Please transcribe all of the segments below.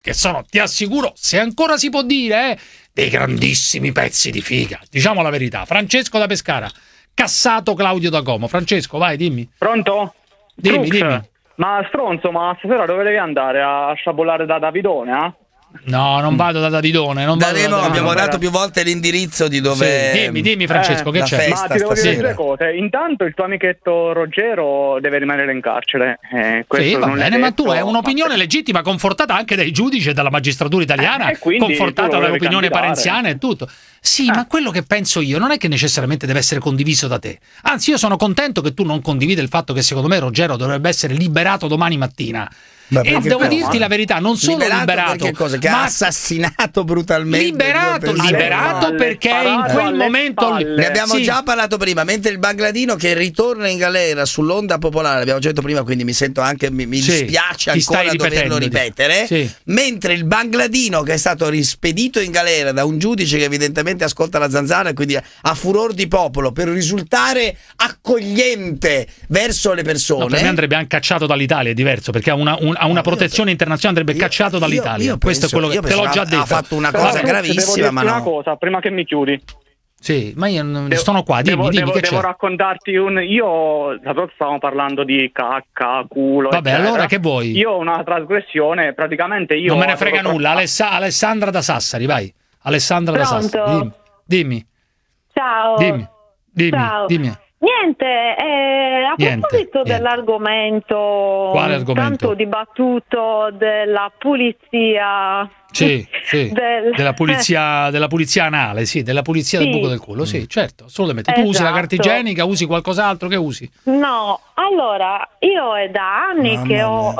che sono, ti assicuro, se ancora si può dire, dei grandissimi pezzi di figa. Diciamo la verità. Francesco da Pescara, cassato Claudio da Como. Francesco, vai, dimmi. Pronto? Dimmi. Ma stronzo, ma stasera dove devi andare? A sciabolare da Davidone, eh? No, non vado da Davidone. Abbiamo dato più volte l'indirizzo di dove. Sì, dimmi Francesco, che c'è? Ma ti devo dire due cose. Intanto il tuo amichetto Ruggero deve rimanere in carcere. Sì, va bene, ma tu hai un'opinione legittima, confortata anche dai giudici e dalla magistratura italiana, confortata dall'opinione parenziana e tutto. Sì, ma quello che penso io non è che necessariamente deve essere condiviso da te. Anzi, io sono contento che tu non condivida il fatto che secondo me Ruggero dovrebbe essere liberato domani mattina. E devo dirti la verità, non solo liberato, che ha assassinato brutalmente. Liberato perché in quel momento ne abbiamo già parlato prima. Mentre il Bangladino che ritorna in galera sull'onda popolare, l'abbiamo già detto prima, quindi mi sento anche, mi dispiace ancora doverlo ripetere. Mentre il Bangladino che è stato rispedito in galera da un giudice che evidentemente ascolta la zanzara e quindi a furor di popolo per risultare accogliente verso le persone. No, per me andrebbe anche cacciato dall'Italia, è diverso, perché ha una protezione internazionale, andrebbe cacciato dall'Italia. Questo è quello che te l'ho già detto. Ha fatto una cosa gravissima, ma una cosa prima che mi chiudi. Sì, ma io non sono qua, dimmi che devo raccontarti io stavamo parlando di cacca, culo, vabbè, eccetera. Allora che vuoi? Io ho una trasgressione, praticamente io non me ne frega nulla. Alessandra da Sassari, vai. Alessandra da Sassari, dimmi. Ciao. Dimmi. Niente, a proposito dell'argomento tanto dibattuto della pulizia. Sì, della pulizia anale, della pulizia del buco del culo, sì, certo, assolutamente. Tu usi la carta igienica, usi qualcos'altro, che usi? No, allora, io è da anni che ho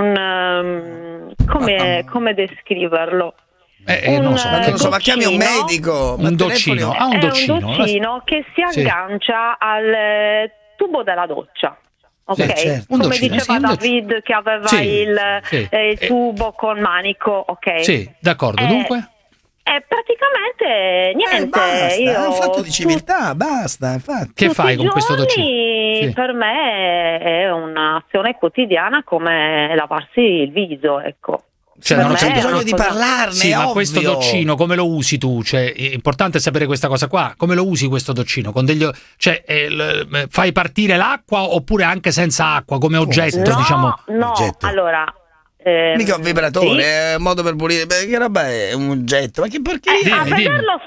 come descriverlo? Non so, ma chiami un medico, un doccino. Un doccino che si aggancia al tubo della doccia. Ok, certo. Come diceva David che aveva il tubo con manico, ok? Sì, d'accordo, dunque? Praticamente niente, basta, io è un fatto di civiltà, basta, infatti. Che fai con questo doccino? Per me è un'azione quotidiana come lavarsi il viso, ecco. Cioè, non c'è bisogno di parlarne. Sì, ma questo doccino come lo usi tu? Cioè, è importante sapere questa cosa qua. Come lo usi questo doccino? Con fai partire l'acqua oppure anche senza acqua come oggetto? No, oggetto. Allora. Mica un vibratore, è un modo per pulire. Che roba è un oggetto? Ma che porcheria? A vederlo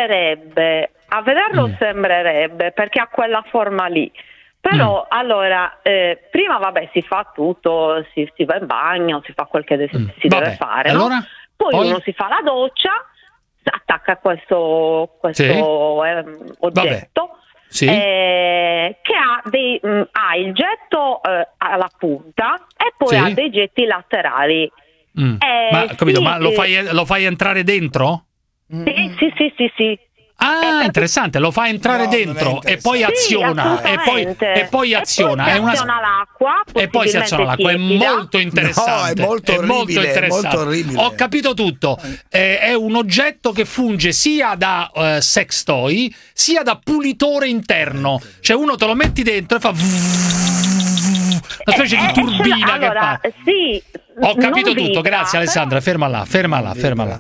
sembrerebbe perché ha quella forma lì. Però allora prima si fa tutto, si va in bagno, si fa quel che si deve fare, allora? No? Poi uno si fa la doccia, attacca questo oggetto che ha il getto alla punta e poi ha dei getti laterali. Ma lo fai entrare dentro? Sì. Interessante, lo fa entrare dentro e poi aziona e poi aziona l'acqua e poi si aziona l'acqua. È molto interessante. No, è molto orribile. Ho capito tutto. È un oggetto che funge sia da sex toy sia da pulitore interno. Cioè uno te lo metti dentro e fa una specie di turbina che fa. Sì, ho capito tutto, grazie Alessandra, ferma là.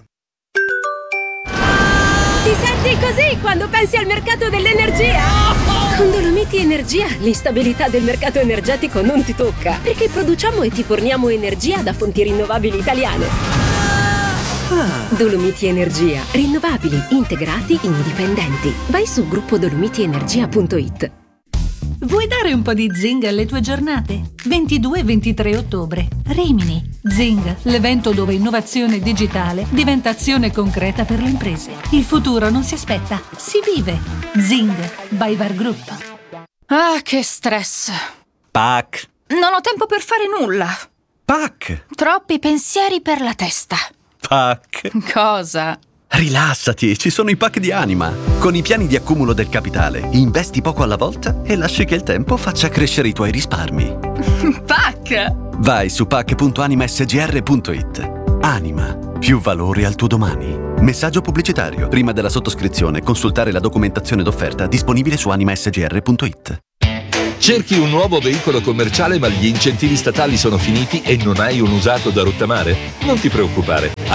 Ti senti così quando pensi al mercato dell'energia? Con Dolomiti Energia l'instabilità del mercato energetico non ti tocca, perché produciamo e ti forniamo energia da fonti rinnovabili italiane. Dolomiti Energia, rinnovabili, integrati, indipendenti. Vai su gruppodolomitienergia.it. Vuoi dare un po' di zing alle tue giornate? 22 e 23 ottobre. Rimini. Zing, l'evento dove innovazione digitale diventa azione concreta per le imprese. Il futuro non si aspetta, si vive. Zing, by Var Group. Ah, che stress. PAC. Non ho tempo per fare nulla. PAC. Troppi pensieri per la testa. PAC. Cosa? Rilassati, ci sono i PAC di Anima. Con i piani di accumulo del capitale, investi poco alla volta e lasci che il tempo faccia crescere i tuoi risparmi. PAC! Vai su pac.animasgr.it. Anima, più valore al tuo domani. Messaggio pubblicitario. Prima della sottoscrizione, consultare la documentazione d'offerta disponibile su animasgr.it. Cerchi un nuovo veicolo commerciale ma gli incentivi statali sono finiti e non hai un usato da rottamare? Non ti preoccupare.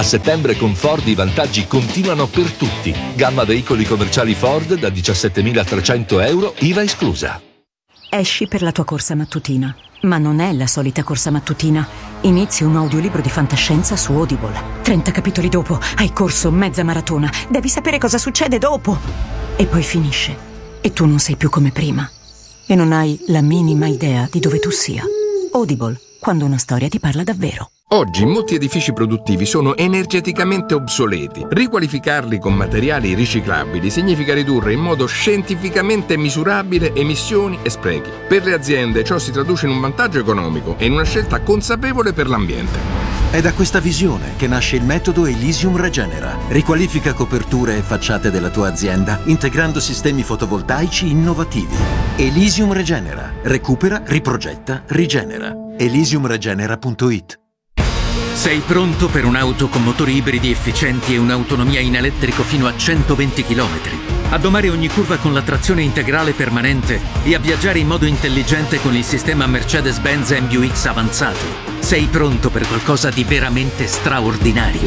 A settembre con Ford i vantaggi continuano per tutti. Gamma veicoli commerciali Ford da 17.300 euro, IVA esclusa. Esci per la tua corsa mattutina, ma non è la solita corsa mattutina. Inizi un audiolibro di fantascienza su Audible. 30 capitoli dopo hai corso mezza maratona. Devi sapere cosa succede dopo. E poi finisce. E tu non sei più come prima. E non hai la minima idea di dove tu sia. Audible, quando una storia ti parla davvero. Oggi molti edifici produttivi sono energeticamente obsoleti. Riqualificarli con materiali riciclabili significa ridurre in modo scientificamente misurabile emissioni e sprechi. Per le aziende ciò si traduce in un vantaggio economico e in una scelta consapevole per l'ambiente. È da questa visione che nasce il metodo Elysium Regenera. Riqualifica coperture e facciate della tua azienda integrando sistemi fotovoltaici innovativi. Elysium Regenera. Recupera, riprogetta, rigenera. Elysiumregenera.it. Sei pronto per un'auto con motori ibridi efficienti e un'autonomia in elettrico fino a 120 km? A domare ogni curva con la trazione integrale permanente e a viaggiare in modo intelligente con il sistema Mercedes-Benz MBUX avanzato? Sei pronto per qualcosa di veramente straordinario?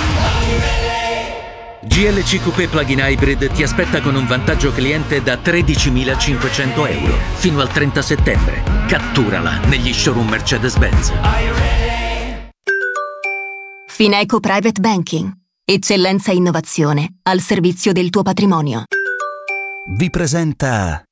GLC Coupé Plug-in Hybrid ti aspetta con un vantaggio cliente da 13.500 euro fino al 30 settembre. Catturala negli showroom Mercedes-Benz. Fineco Private Banking. Eccellenza e innovazione al servizio del tuo patrimonio. Vi presenta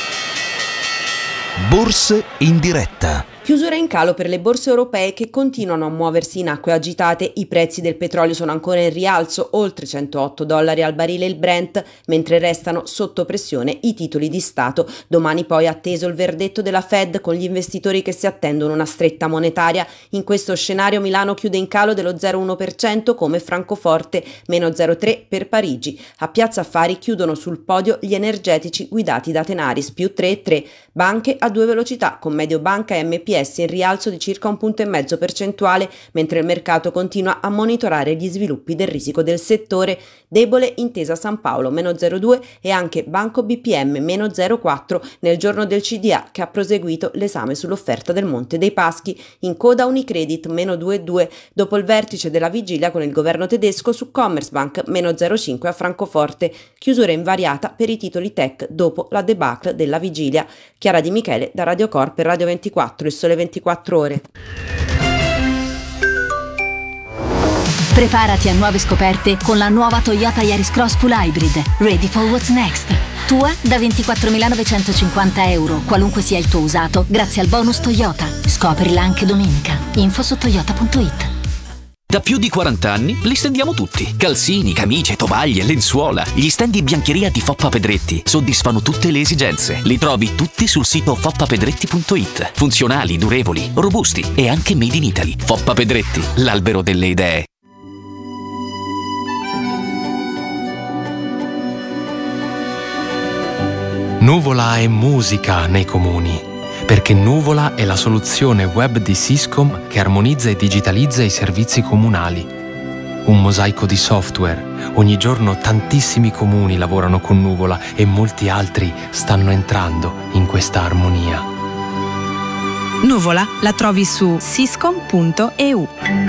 Borse in diretta. Chiusura in calo per le borse europee che continuano a muoversi in acque agitate. I prezzi del petrolio sono ancora in rialzo, oltre $108 al barile il Brent, mentre restano sotto pressione i titoli di Stato. Domani poi atteso il verdetto della Fed, con gli investitori che si attendono una stretta monetaria. In questo scenario Milano chiude in calo dello 0,1% come Francoforte, meno 0,3% per Parigi. A Piazza Affari chiudono sul podio gli energetici guidati da Tenaris, più 3,3%. Banche a due velocità, con Mediobanca e MPS in rialzo di circa 1,5 punti percentuale, mentre il mercato continua a monitorare gli sviluppi del risico del settore. Debole Intesa San Paolo, meno 0,2%, e anche Banco BPM, meno 0,4% nel giorno del CDA, che ha proseguito l'esame sull'offerta del Monte dei Paschi. In coda Unicredit, meno 2,2%, dopo il vertice della vigilia con il governo tedesco su Commerzbank, meno 0,5% a Francoforte. Chiusura invariata per i titoli tech dopo la debacle della vigilia. Chiara Di Michele da Radio Corp e Radio 24, il Sole 24 Ore. Preparati a nuove scoperte con la nuova Toyota Yaris Cross Full Hybrid. Ready for what's next. Tua da 24.950 euro, qualunque sia il tuo usato, grazie al bonus Toyota. Scoprila anche domenica. Info su toyota.it. Da più di 40 anni li stendiamo tutti. Calzini, camicie, tovaglie, lenzuola. Gli stand di biancheria di Foppa Pedretti soddisfano tutte le esigenze. Li trovi tutti sul sito foppapedretti.it. Funzionali, durevoli, robusti e anche made in Italy. Foppa Pedretti, l'albero delle idee. Nuvola è musica nei comuni. Perché Nuvola è la soluzione web di Syscom che armonizza e digitalizza i servizi comunali. Un mosaico di software. Ogni giorno tantissimi comuni lavorano con Nuvola e molti altri stanno entrando in questa armonia. Nuvola la trovi su syscom.eu.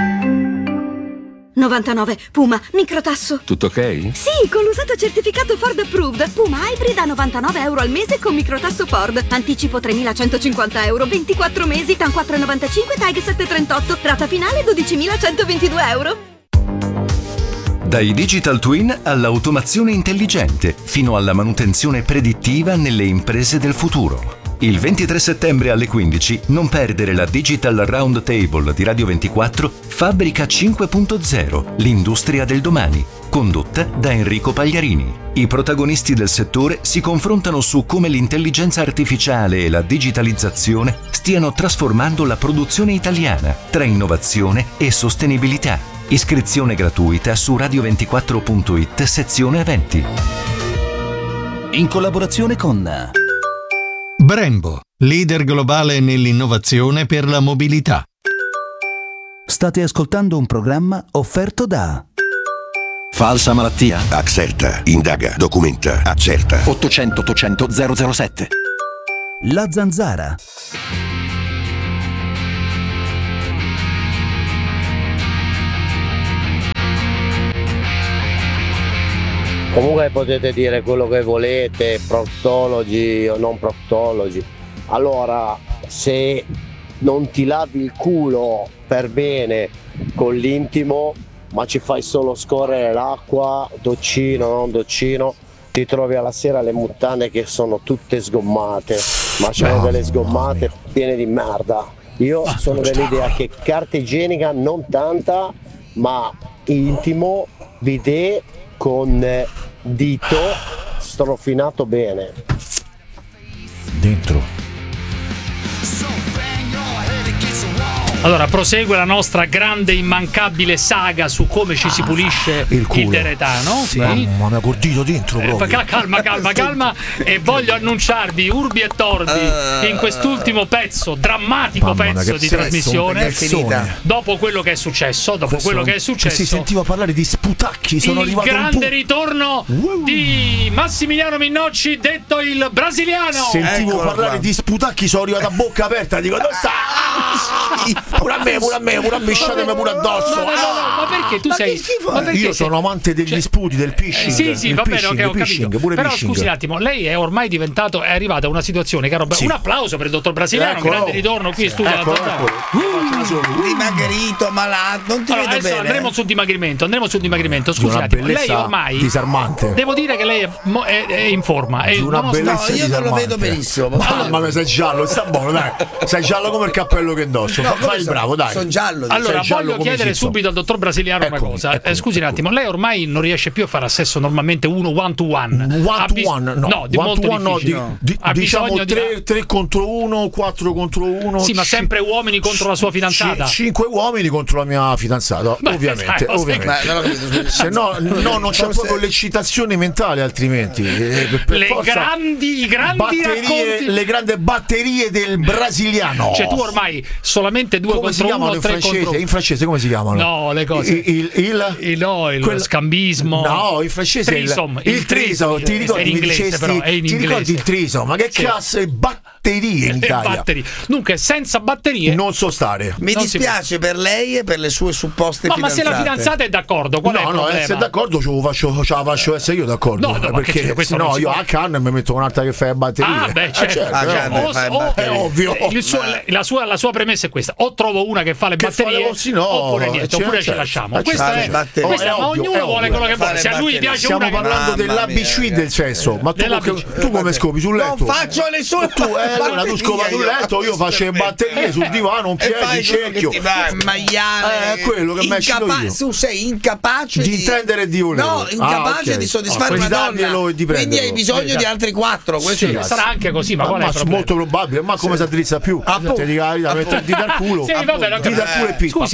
99, Puma, microtasso. Tutto ok? Sì, con l'usato certificato Ford Approved. Puma Hybrid a 99 euro al mese con microtasso Ford. Anticipo 3.150 euro, 24 mesi, TAN 4,95, TAG 7,38. Rata finale 12.122 euro. Dai digital twin all'automazione intelligente, fino alla manutenzione predittiva nelle imprese del futuro. Il 23 settembre alle 15 non perdere la Digital Roundtable di Radio 24 Fabbrica 5.0, l'industria del domani, condotta da Enrico Pagliarini. I protagonisti del settore si confrontano su come l'intelligenza artificiale e la digitalizzazione stiano trasformando la produzione italiana tra innovazione e sostenibilità. Iscrizione gratuita su radio24.it sezione eventi. In collaborazione con Brembo, leader globale nell'innovazione per la mobilità. State ascoltando un programma offerto da Falsa malattia? Accerta, indaga, documenta, accerta. 800 800 007. La Zanzara. Comunque potete dire quello che volete, proctologi o non proctologi. Allora, se non ti lavi il culo per bene con l'intimo, ma ci fai solo scorrere l'acqua, doccino, non doccino, ti trovi alla sera le mutande che sono tutte sgommate, ma sono delle sgommate piene di merda. Io sono dell'idea che carta igienica non tanta, ma intimo, bidet con dito strofinato bene. Dentro. Allora, prosegue la nostra grande immancabile saga su come ci si pulisce il deretano. Sì. Mamma mia, col dito dentro proprio. Calma. E voglio annunciarvi urbi e torbi in quest'ultimo pezzo, drammatico pezzo di trasmissione. Dopo quello che è successo, si sentiva parlare di sputacchi. Sono il arrivato grande ritorno di Massimiliano Minnocci, detto il brasiliano. Sentivo parlare di sputacchi, sono arrivato a bocca aperta. Dico, dove sta? Pure a me, sciatemi pure addosso. No, ma perché tu sei? Io sono amante degli sputi, del phishing. Sì, va bene, ok, ho capito. Però scusi un attimo, lei è ormai diventato, è arrivata a una situazione, caro. Un applauso per il dottor Brasiliano, grande ritorno qui in studio. Dimagrito, malato, non ti vedo bene. Andremo sul dimagrimento. Scusi un attimo, lei ormai disarmante. Devo dire che lei è in forma. Una bellezza io non lo vedo benissimo. Ma sei giallo, sta buono, dai. Sei giallo come il cappello che indosso. Fai il bravo, dai. Sono giallo. Allora, voglio chiedere subito al dottor Brasiliano una cosa. Scusi un attimo, lei ormai non riesce più a fare assesso normalmente one to one? No, di molto difficile. Diciamo 3 contro 1, 4 contro 1. Sì, ma sempre uomini contro la sua fidanzata. 5 uomini contro la mia fidanzata, ovviamente. Se no, non c'è proprio l'eccitazione mentale, altrimenti. I grandi racconti. Le grandi batterie del brasiliano. Cioè tu ormai solamente 2 contro 1, 3 contro 1. In francese come si chiamano? No, le cose. Il scambismo. No, in francese il triso. Ti ricordi il triso? Ma che cazzo è batterie in Italia? Dunque, senza batterie non so stare. Mi dispiace per lei e per le sue supposte fidanzate. Ma se la fidanzata è d'accordo, qual è il problema? Se è d'accordo ce la faccio essere io d'accordo. Perché se no io a canna mi metto un'altra che fa le batterie. Certo. È ovvio. La sua premessa è questa: o trovo una che fa le batterie, oppure niente, oppure ci lasciamo. Ma ognuno vuole quello che vuole. Se a lui piace una. Stiamo parlando dell'ABC del sesso. Ma tu come scopi sul letto? Non faccio nessuno. Tu scopa sul letto, io faccio le batterie sul divano, un piede, in cerchio. Maiale. È quello che mi io. Tu sei incapace di intendere e di volere. No, incapace di soddisfare una donna. Quindi hai bisogno di altri 4. Sarà anche così, ma qual è il problema? Molto probabile, ma come si addrizza più? Ti dica la verità, metterti dal culo. Sì, vabbè, ti dà culo e pippa.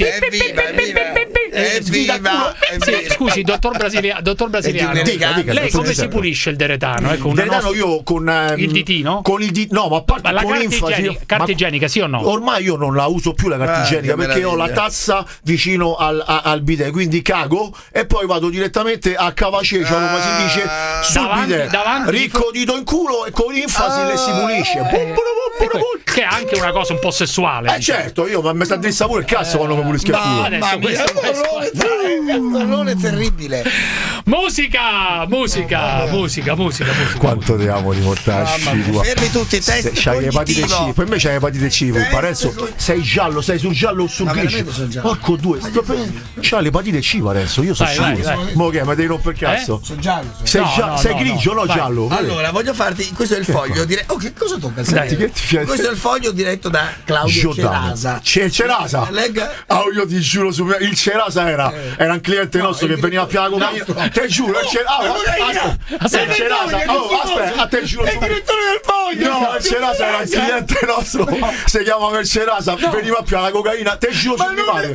Scusi, dottor Brasiliano, dica, lei come si pulisce il deretano? Il deretano io con il ditino? No, ma a parte la con carta igienica, sì o no? Ormai io non la uso più la carta igienica perché ho la tazza vicino al bidet, quindi cago e poi vado direttamente a cavacecio, come si dice, sul bidet, ricco dito in culo e con enfasi le si pulisce. Che è anche una cosa un po' sessuale. Certo, io mi sta dissa pure il cazzo quando mi pulisco il culo. Non è terribile. Musica. Quanto te amo di mortarci. Fermi tutti, test c'hai l'epatite C. Per me c'hai l'epatite C. Parenzo, sei giallo, sei sul giallo o sul grigio. Porco due. C'ha l'epatite C, Parenzo. Io sono sicuro. Ma che mi devi rompere il cazzo? Sono giallo. Sei grigio, no giallo. Allora, voglio farti. Questo è il foglio. Oh, che cosa tocca? Questo è il foglio diretto da Claudio Cerasa. Cerasa? Io ti giuro, il Cerasa era un cliente nostro che veniva a piago. Te giuro, aspetta, te giuro. È il direttore del foglio. No, il Cerasa era un cliente nostro. Si chiama Cerasa, veniva a piago la cocaina. Te giuro su mia madre.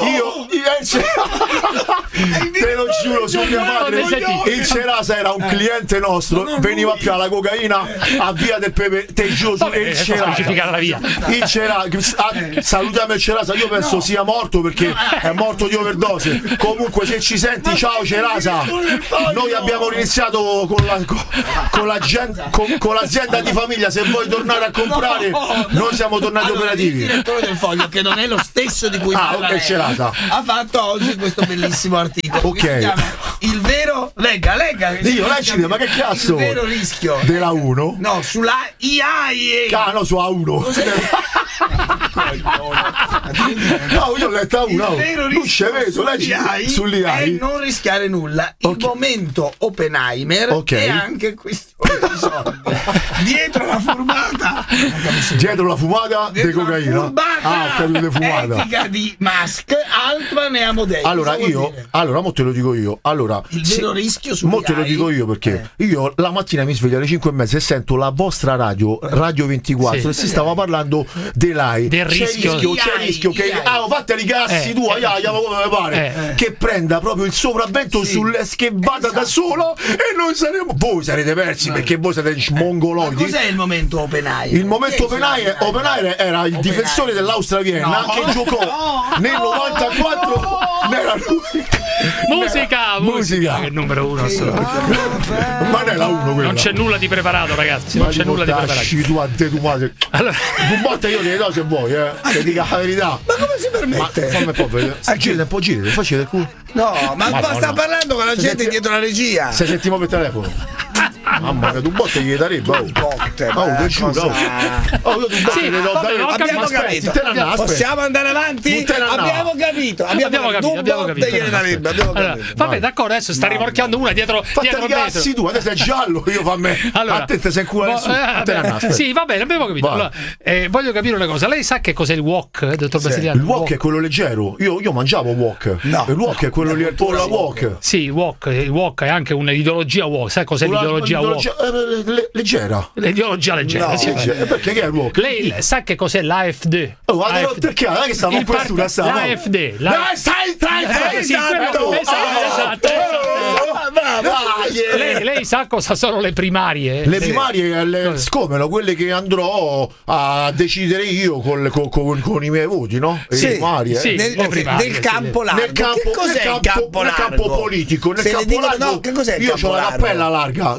Te lo giuro su mia madre. Il Cerasa era un cliente nostro, veniva a piago la cocaina a Via del Pepe. Te giuro su il Cerasa. Salutiamo il Cerasa, io penso sia morto perché è morto di overdose. Comunque se ci senti, ciao Cerasa. Noi abbiamo iniziato con l'azienda di famiglia, se vuoi tornare a comprare noi siamo tornati operativi. Il direttore del foglio, che non è lo stesso di cui parla lei, ha fatto oggi questo bellissimo articolo che si chiama Il vero Legga. Io leggite, ma che cazzo? Il vero rischio della 1? No, sulla IAI. Ah, no, su A1. No, io ho letto Il A1. vero Non c'è vedo, leggi sull'IAI. è non rischiare nulla. Il momento Oppenheimer è anche questione di soldi. Dietro la fumata di cocaina. Etica di Musk, Altman e Amodei. Allora, mo te lo dico io. Allora, il vero rischio su mo te lo dico io perché io la mattina mi sveglio alle 5:30 e sento la vostra radio 24 e si stava parlando dell'AI. Del rischio. C'è rischio che fate i cassi tu, come pare, che prenda proprio il sopravvento che vada da solo e noi voi sarete persi perché voi siete mongoloidi. Ma cos'è il momento Oppenheimer? Il momento Oppenheimer era il difensore dell'Austria Vienna che giocò nel 94 nella musica che è il numero 1 ma non è la 1 quella. Non c'è nulla di preparato, ragazzi, non c'è nulla di preparato. Tu a te tu madre. Allora, un botta io le do se vuoi, che dica la verità. Ma come si permette? Fammi un po' vedere. Girate un po', facete il culo. No, ma sta parlando con la gente dietro la regia. Se sentiamo per telefono. Mamma mia, tu botte gli darebbe. Ti giuro. Abbiamo capito. Possiamo andare avanti? Abbiamo capito. Vabbè, d'accordo, adesso sta rimorchiando una dietro cazzi tu, adesso è giallo, io fa me. Allora, a te sei in culo. Sì, va bene, abbiamo capito. Allora, voglio capire una cosa. Lei sa che cos'è il wok, dottor Brasiliano? Il wok è quello leggero. Io mangiavo wok. No. Il wok è quello lì, la wok. Sì, il wok è anche un'ideologia wok. Sai cos'è l'ideologia wok? Leggera. L'ideologia leggera. No, perché che è il wok? Lei sa che cos'è l'AfD? Perché? Non è che stavo con questo l'AfD. Lei sa cosa sono le primarie? Le primarie scomelo, quelle che andrò a decidere io con i miei voti, no? Sì, le primarie. Sì, del campo largo. Che cos'è il campo largo? Nel campo politico. Nel campo largo. Che cos'è il campo largo? Io ho la cappella larga.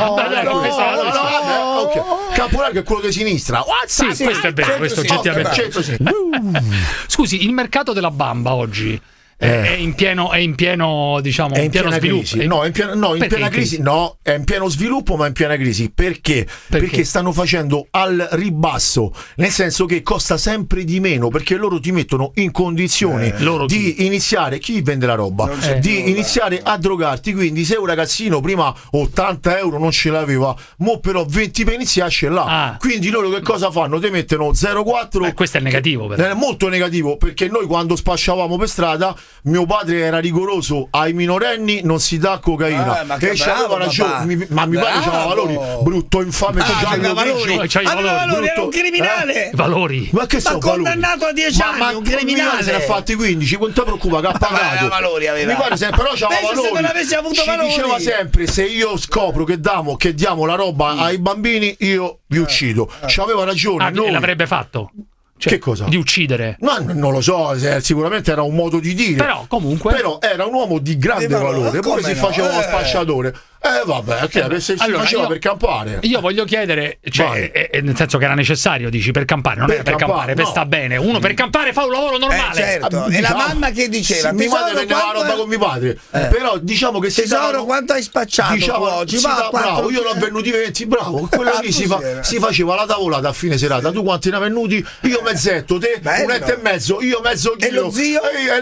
Campo largo è quello di sinistra. Sì, questo è vero, questo oggettivamente. Scusi, il mercato della bamba oggi è in pieno diciamo è in pieno sviluppo. Crisi. No, è in piena crisi. No, è in pieno sviluppo, ma in piena crisi. Perché? Perché stanno facendo al ribasso, nel senso che costa sempre di meno, perché loro ti mettono in condizioni di iniziare, chi vende la roba, di iniziare a drogarti. Quindi se un ragazzino prima 80 euro non ce l'aveva, mo però 20 per iniziare ce l'ha. Quindi loro che cosa fanno? Ti mettono 0,4. Questo è negativo, però. È molto negativo, perché noi quando spacciavamo per strada, mio padre era rigoroso, ai minorenni non si dà cocaina, e c'aveva ragione, ma mio padre c'aveva valori, brutto infame, aveva valori, era un criminale, valori, ma che sono condannato a 10 anni, un criminale, se ne ha fatti 15, non ti preoccupa che ha pagato, mio padre però c'aveva valori, ci diceva sempre: se io scopro che diamo la roba ai bambini, io vi uccido. C'aveva ragione. L'avrebbe fatto. Cioè, che cosa? Di uccidere? Ma non lo so, sicuramente era un modo di dire. Però era un uomo di grande valore. Poi si faceva lo spacciatore. Vabbè, si faceva per campare. Io voglio chiedere, nel senso che era necessario, dici, per campare, non era per campare, per sta bene. Uno per campare fa un lavoro normale. Certo. E la mamma che diceva? Mia madre prendeva la roba con mio padre. Però diciamo che tesoro, quanto hai spacciato oggi? Bravo, io ne ho venuti 20, bravo. Quello lì si faceva la tavolata a fine serata. Tu quanti ne hai venuti? Io mezzetto, te un'etta e mezzo, io mezzo chilo. E lo zio?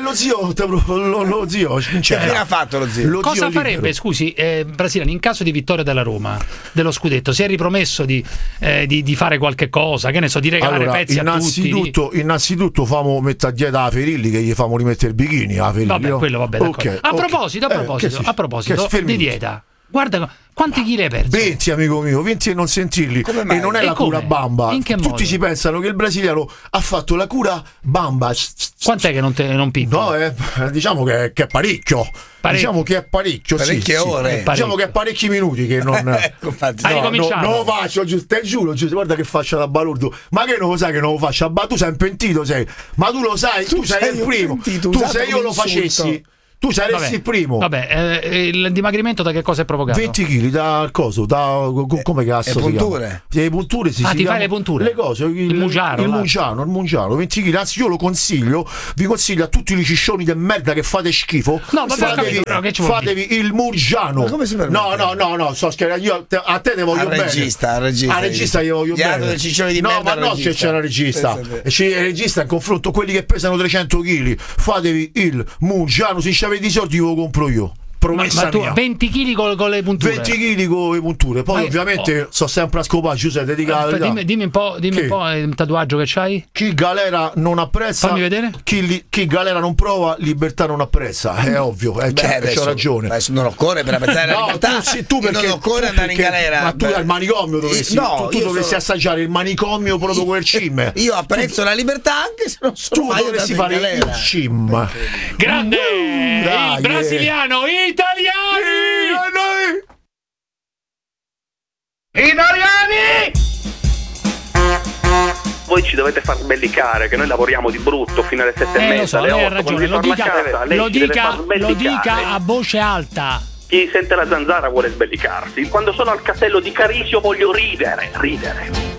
Lo zio. Che fine ha fatto lo zio? Cosa farebbe, scusi, in caso di vittoria della Roma, dello scudetto, si è ripromesso di fare qualche cosa, che ne so, di regalare pezzi a tutti? Innanzitutto famo mettere a dieta a Ferilli, che gli famo rimettere il bikini a Ferilli. Vabbè, quello vabbè, d'accordo. A proposito di dieta, guarda quanti chili hai perso? 20, amico mio, 20 e non sentirli. E non è la cura bamba. In che modo? Tutti si pensano che il brasiliano ha fatto la cura bamba. Quant'è che non pippa? No, diciamo che è parecchio. Diciamo che è parecchio, parecchie ore. Diciamo che è parecchi minuti che non. Hai ricominciato? Non lo faccio, te giuro, guarda che faccio da balordo. Ma che non lo sai che non lo faccio? Tu sei un pentito, sei. Ma tu lo sai, tu sei il primo. Tu se io lo facessi. Tu saresti il primo. Vabbè, il dimagrimento da che cosa è provocato? 20 kg da coso, come cazzo? Le punture. Le punture ti fai le punture? Le cose, il mungiano, 20 kg. Anzi, io vi consiglio a tutti i ciccioni di merda che fate schifo. No, fatevi il mungiano. Ma come si permette? No, sto scherzando. Io a te ne voglio bene. Al regista io voglio bene. Del ciccione di merda. Ma no, se c'era il regista. E c'è il regista in confronto a quelli che pesano 300 kg. Fatevi il mungiano, se ci avete i soldi lo compro io. Ma tu 20 kg con le punture? 20 kg con le punture. Poi ovviamente sto sempre a scopare, Giuseppe, dimmi un po' il tatuaggio che c'hai. Chi galera non apprezza, fammi vedere. Chi galera non prova, libertà non apprezza. È ovvio, c'ha ragione. Adesso non occorre per apprezzare la libertà. Tu perché non occorre andare in galera. Ma tu al manicomio dovresti dovresti assaggiare il manicomio proprio con il cim. Io apprezzo la libertà anche se non sono mai andato in galera. Tu dovresti fare il cim. Grande! Il brasiliano Italiani! Voi ci dovete far sbellicare che noi lavoriamo di brutto fino alle 7:30. Lo so, lei ha ragione, lo dica a voce alta. Chi sente la zanzara vuole sbellicarsi. Quando sono al castello di Carisio voglio ridere.